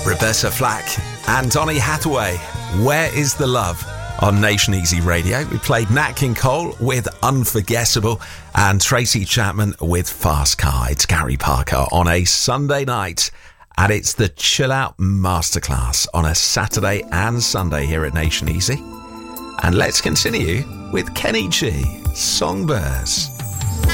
Roberta Flack and Donny Hathaway, Where is the Love? On Nation Easy Radio. We played Nat King Cole with Unforgettable and Tracy Chapman with Fast Car. It's Gary Parker on a Sunday night, and it's the Chill Out Masterclass on a Saturday and Sunday here at Nation Easy. And let's continue with Kenny G, Songbirds.